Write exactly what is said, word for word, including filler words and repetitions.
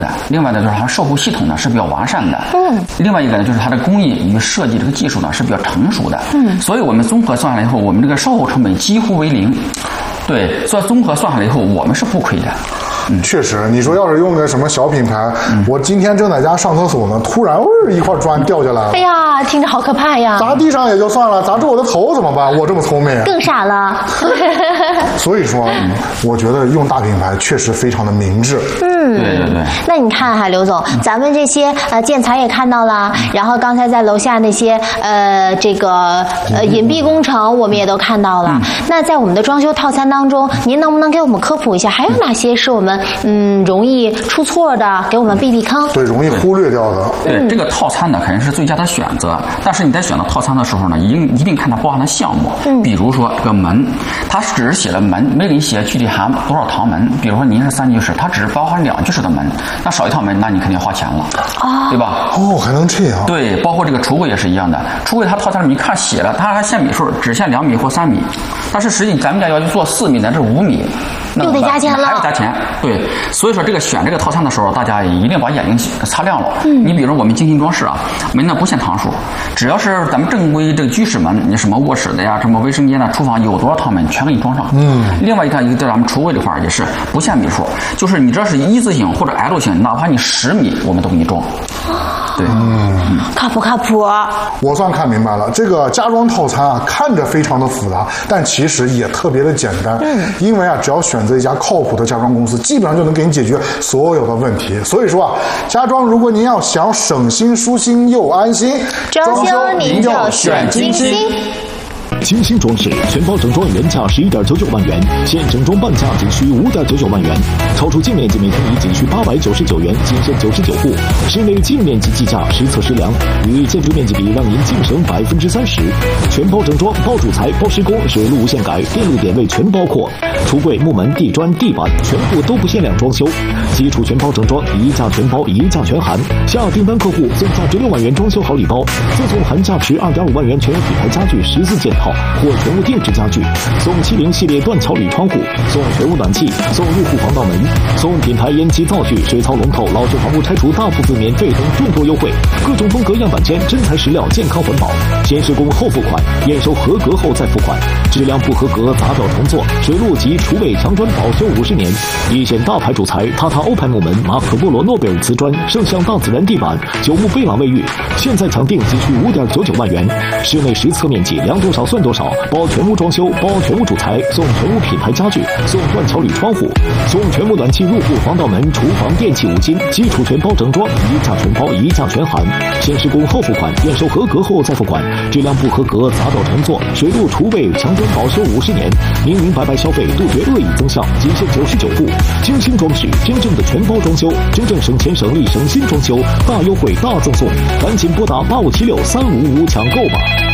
另外呢，就是它售后系统呢是比较完善的。嗯。另外一个呢，就是它的工艺与设计这个技术呢是比较成熟的。嗯。所以我们综合算下来以后，我们这个售后成本几乎为零。对，所以综合算下来以后，我们是不亏的。 嗯，确实，你说要是用个什么小品牌，嗯、我今天正在家上厕所呢，突然一块砖掉下来了， 哎呀，听着好可怕呀！ 砸地上也就算了，砸住我的头怎么办？我这么聪明， 更傻了。 所以说，嗯、我觉得用大品牌确实非常的明智。 嗯， 对对对。 那你看哈，刘总，咱们这些呃建材也看到了，然后刚才在楼下那些呃这个呃隐蔽工程我们也都看到了。嗯、那在我们的装修套餐当中，您能不能给我们科普一下，还有哪些是我们嗯容易出错的，给我们避避坑？ 对，容易忽略掉的。 对，嗯、这个套餐呢肯定是最佳的选择，但是你在选择套餐的时候呢，一定一定看它包含的项目。嗯，比如说这个门，它只是写了门，没给你写具体含多少堂门。比如说您是三居室，它只是包含两居室的门，那少一套门，那你肯定要花钱了，哦、对吧？ 哦，还能这样？ 对，包括这个橱柜也是一样的，橱柜它套餐里面看写了，它还限米数，只限两米或三米，但是实际咱们家要去做四米乃至五米， 又得加钱了， 还要加钱。对，所以说这个选这个套餐的时候，大家一定把眼睛擦亮了。嗯，你比如说我们精心装饰啊，门呢不限堂数，只要是咱们正规这个居室门，你什么卧室的呀，什么卫生间的、厨房有多少套门，全给你装上。嗯，另外一个一个在咱们橱柜这块也是不限米数，就是你只要是一字形或者 L 型，哪怕你十米，我们都给你装。对， 嗯，靠谱靠谱。 我算看明白了，这个家装套餐啊，看着非常的复杂，但其实也特别的简单。嗯，因为啊，只要选择一家靠谱的家装公司，基本上就能给你解决所有的问题。所以说啊，家装如果您要想省心、舒心又安心， 装修您就选金星。 金星装饰全包整装原价十一点九九万元，现整装半价仅需五点九九万元，超出净面积每平米仅需八百九十九元，仅限九十九户。室内净面积计价实测实量，与建筑面积比让您净省百分之三十。全包整装，包主材，包施工，水路无限改，电路点位全包括。橱柜、木门、地砖、地板全部都不限量装修，基础全包整装，一价全包，一价全含。下订单客户送价值六万元装修好礼包，赠送含价值二点五万元全有品牌家具十四件套。或全屋定制家具，送七零系列断桥铝窗户，送全屋暖气，送入户防盗门，送品牌烟机灶具、水槽龙头、老旧房屋拆除大幅度免费等众多优惠，各种风格样板间，真材实料，健康环保，先施工后付款，验收合格后再付款，质量不合格砸掉重做，水路及厨卫墙砖保修五十年，一线大牌主材，塔塔欧派木门、马可波罗诺贝尔瓷砖、圣象大自然地板、九牧贝朗卫浴，现在抢订仅需五点九九万元，室内实测面积量多少算多少，包全屋装修，包全屋主材，送全屋品牌家具，送断桥铝窗户，送全屋暖气入户防盗门、厨房电器五金，基础全包整装，一价全包，一价全含，先施工后付款，验收合格后再付款，质量不合格砸掉重做，水路厨卫墙砖保修五十年，明明白白消费，杜绝恶意增项，仅限九十九户。精心装饰，真正的全包装修，真正省钱省力省心装修，大优惠大赠送，赶紧拨打八五七六三五五抢购吧。